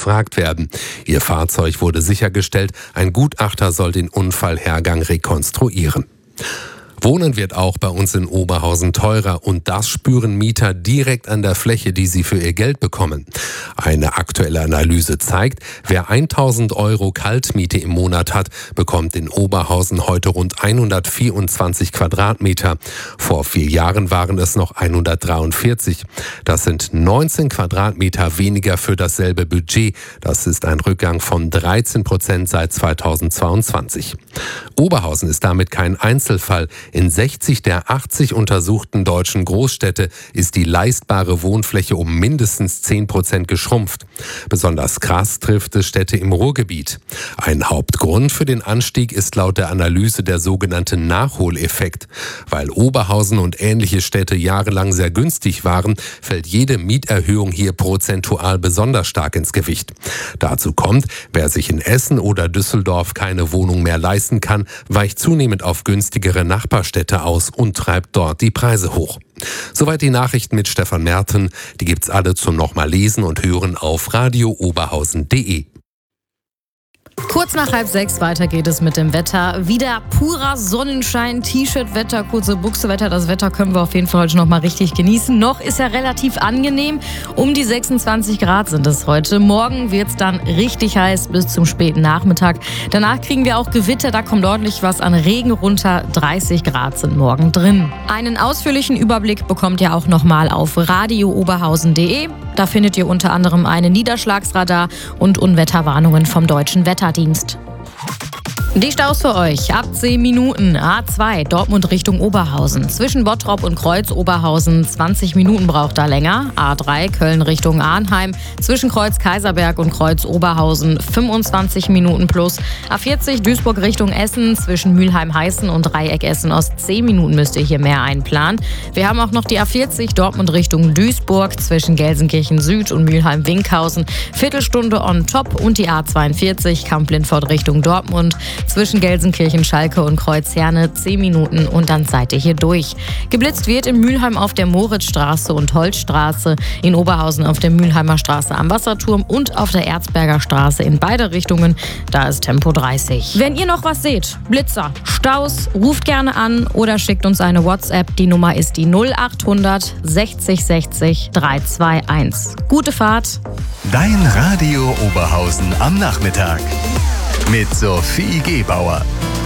befragt werden. Ihr Fahrzeug wurde sichergestellt. Ein Gutachter soll den Unfallhergang rekonstruieren. Wohnen wird auch bei uns in Oberhausen teurer und das spüren Mieter direkt an der Fläche, die sie für ihr Geld bekommen. Eine aktuelle Analyse zeigt, wer 1.000 € Kaltmiete im Monat hat, bekommt in Oberhausen heute rund 124 Quadratmeter. Vor 4 Jahren waren es noch 143. Das sind 19 Quadratmeter weniger für dasselbe Budget. Das ist ein Rückgang von 13% seit 2022. Oberhausen ist damit kein Einzelfall. In 60 der 80 untersuchten deutschen Großstädte ist die leistbare Wohnfläche um mindestens 10% geschrumpft. Besonders krass trifft es Städte im Ruhrgebiet. Ein Hauptgrund für den Anstieg ist laut der Analyse der sogenannte Nachholeffekt. Weil Oberhausen und ähnliche Städte jahrelang sehr günstig waren, fällt jede Mieterhöhung hier prozentual besonders stark ins Gewicht. Dazu kommt, wer sich in Essen oder Düsseldorf keine Wohnung mehr leisten kann, weicht zunehmend auf günstigere Nachbarstädte aus und treibt dort die Preise hoch. Soweit die Nachrichten mit Stefan Merten. Die gibt's alle zum nochmal lesen und hören auf radiooberhausen.de. Kurz nach 5:30 weiter geht es mit dem Wetter. Wieder purer Sonnenschein, T-Shirt-Wetter, kurze Buchse-Wetter. Das Wetter können wir auf jeden Fall heute noch mal richtig genießen. Noch ist ja relativ angenehm. Um die 26 Grad sind es heute. Morgen wird es dann richtig heiß bis zum späten Nachmittag. Danach kriegen wir auch Gewitter. Da kommt ordentlich was an Regen runter. 30 Grad sind morgen drin. Einen ausführlichen Überblick bekommt ihr auch noch mal auf radiooberhausen.de. Da findet ihr unter anderem einen Niederschlagsradar und Unwetterwarnungen vom Deutschen Wetterdienst. Die Staus für euch. Ab 10 Minuten. A2 Dortmund Richtung Oberhausen. Zwischen Bottrop und Kreuz Oberhausen 20 Minuten braucht da länger. A3 Köln Richtung Arnheim. Zwischen Kreuz Kaiserberg und Kreuz Oberhausen 25 Minuten plus. A40 Duisburg Richtung Essen. Zwischen Mülheim-Heißen und Dreieck Essen-Ost 10 Minuten müsst ihr hier mehr einplanen. Wir haben auch noch die A40 Dortmund Richtung Duisburg. Zwischen Gelsenkirchen Süd und Mülheim-Winkhausen. Viertelstunde on top. Und die A42 Kamp-Lindfort Richtung Dortmund. Zwischen Gelsenkirchen, Schalke und Kreuzherne 10 Minuten und dann seid ihr hier durch. Geblitzt wird in Mülheim auf der Moritzstraße und Holzstraße, in Oberhausen auf der Mülheimer Straße am Wasserturm und auf der Erzberger Straße in beide Richtungen. Da ist Tempo 30. Wenn ihr noch was seht, Blitzer, Staus, ruft gerne an oder schickt uns eine WhatsApp. Die Nummer ist die 0800 60 60 321. Gute Fahrt. Dein Radio Oberhausen am Nachmittag. Mit Sophie Gebauer.